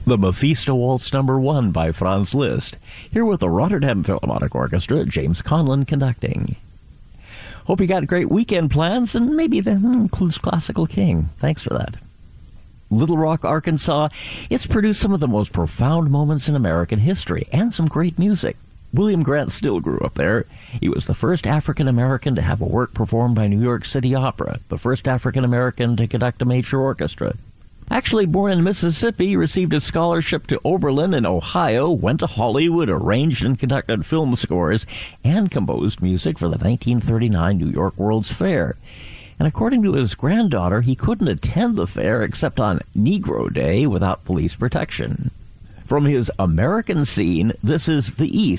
The Mephisto Waltz No. 1 by Franz Liszt, here with the Rotterdam Philharmonic Orchestra, James Conlon conducting. Hope you got great weekend plans, and maybe that includes Classical King. Thanks for that. Little Rock, Arkansas, it's produced some of the most profound moments in American history, and some great music. William Grant Still grew up there. He was the first African-American to have a work performed by New York City Opera, the first African-American to conduct a major orchestra. Actually born in Mississippi, he received a scholarship to Oberlin in Ohio, went to Hollywood, arranged and conducted film scores, and composed music for the 1939 New York World's Fair. And according to his granddaughter, he couldn't attend the fair except on Negro Day without police protection. From his American scene, this is The East.